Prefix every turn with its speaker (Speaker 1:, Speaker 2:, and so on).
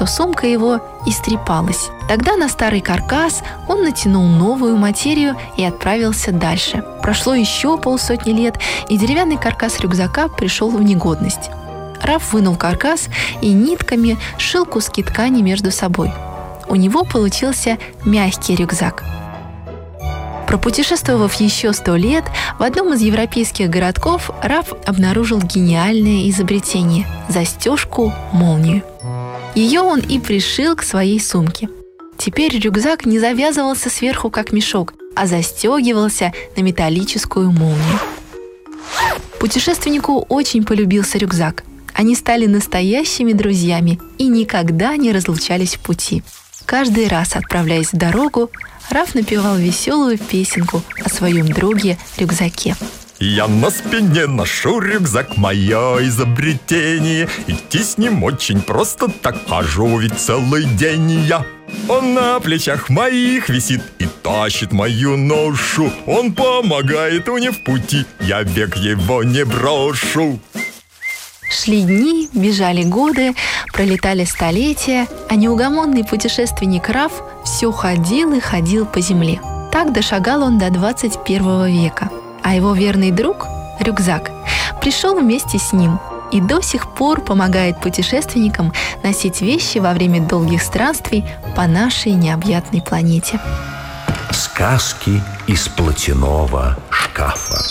Speaker 1: сумка его истрепалась. Тогда на старый каркас он натянул новую материю и отправился дальше. Прошло еще 50 лет, и деревянный каркас рюкзака пришел в негодность. Раф вынул каркас и нитками сшил куски ткани между собой. У него получился мягкий рюкзак. Пропутешествовав еще 100 лет, в одном из европейских городков Раф обнаружил гениальное изобретение – застежку-молнию. Ее он и пришил к своей сумке. Теперь рюкзак не завязывался сверху, как мешок, а застегивался на металлическую молнию. Путешественнику очень полюбился рюкзак. Они стали настоящими друзьями и никогда не разлучались в пути. Каждый раз, отправляясь в дорогу, Раф напевал веселую песенку о своем друге-рюкзаке.
Speaker 2: Я на спине ношу рюкзак, мое изобретение. Идти с ним очень просто, так хожу ведь целый день я. Он на плечах моих висит и тащит мою ношу. Он помогает мне в пути, я век его не брошу.
Speaker 1: Шли дни, бежали годы, пролетали столетия, а неугомонный путешественник Раф все ходил и ходил по земле. Так дошагал он до 21 века. А его верный друг, рюкзак, пришел вместе с ним и до сих пор помогает путешественникам носить вещи во время долгих странствий по нашей необъятной планете.
Speaker 3: Сказки из платяного шкафа.